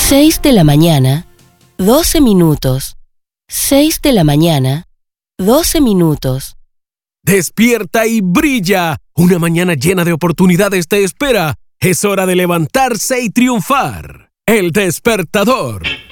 6 de la mañana, 12 minutos. 6 de la mañana, 12 minutos. ¡Despierta y brilla! Una mañana llena de oportunidades te espera. Es hora de levantarse y triunfar. El despertador.